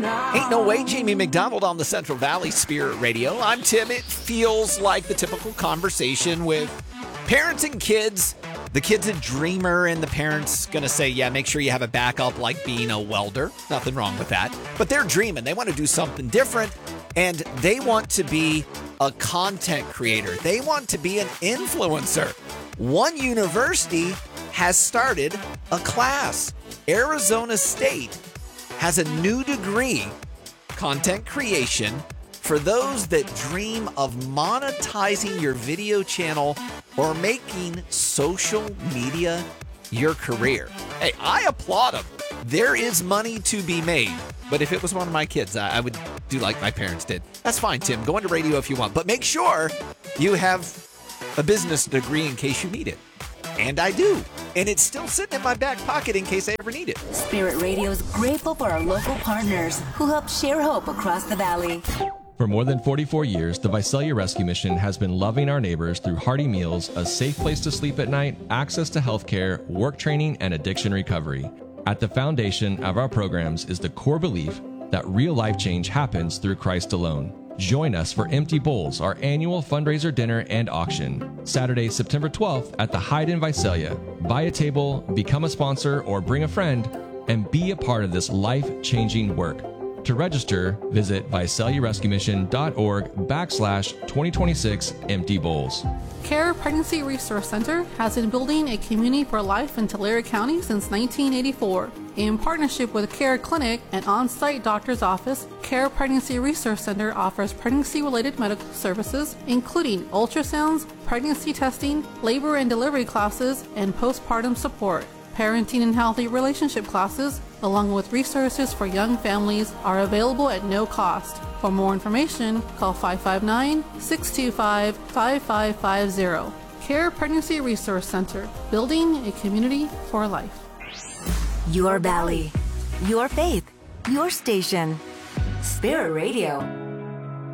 Ain't no way, Jamie McDonald on the Central Valley Spirit Radio. I'm Tim. It feels like the typical conversation with parents and kids. The kid's a dreamer, and the parent's going to say, yeah, make sure you have a backup like being a welder. Nothing wrong with that. But they're dreaming. They want to do something different, and they want to be a content creator. They want to be an influencer. One university has started a class. Arizona State has a new degree, content creation, for those that dream of monetizing your video channel or making social media your career. Hey, I applaud them. There is money to be made. But if it was one of my kids, I would do like my parents did. That's fine, Tim. Go into radio if you want. But make sure you have a business degree in case you need it. And I do. And it's still sitting in my back pocket in case I ever need it. Spirit Radio is grateful for our local partners who help share hope across the valley. For more than 44 years, the Visalia Rescue Mission has been loving our neighbors through hearty meals, a safe place to sleep at night, access to health care, work training, and addiction recovery. At the foundation of our programs is the core belief that real life change happens through Christ alone. Join us for Empty Bowls, our annual fundraiser dinner and auction, Saturday, September 12th at the Hyde in Visalia. Buy a table, become a sponsor, or bring a friend, and be a part of this life-changing work. To register, visit VisaliaRescueMission.org/2026 Empty Bowls. CARE Pregnancy Resource Center has been building a community for life in Tulare County since 1984. In partnership with CARE Clinic, an on-site doctor's office, CARE Pregnancy Resource Center offers pregnancy-related medical services, including ultrasounds, pregnancy testing, labor and delivery classes, and postpartum support. Parenting and healthy relationship classes, along with resources for young families, are available at no cost. For more information, call 559-625-5550. CARE Pregnancy Resource Center, building a community for life. Your valley, your faith, your station. Spirit Radio.